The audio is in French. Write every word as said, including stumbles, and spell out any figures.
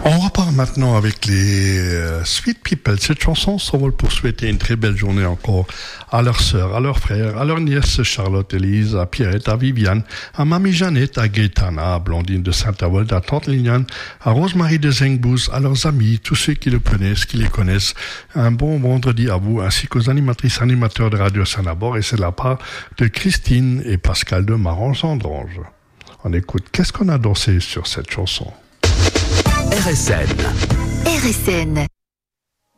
On repart maintenant avec les euh, Sweet People. Cette chanson s'envole pour souhaiter une très belle journée encore à leurs sœurs, à leurs frères, à leurs nièces Charlotte, Élise, à Pierrette, à Viviane, à Mamie Jeannette, à Gaëtana, à Blondine de Saint-Avold, à Tante Lignane, à Rosemarie de Zengbous, à leurs amis, tous ceux qui le connaissent, qui les connaissent. Un bon vendredi à vous, ainsi qu'aux animatrices animateurs de Radio Saint-Labor. Et c'est de la part de Christine et Pascal de Marange-Andrange. On écoute. Qu'est-ce qu'on a dansé sur cette chanson? R S N. R S N.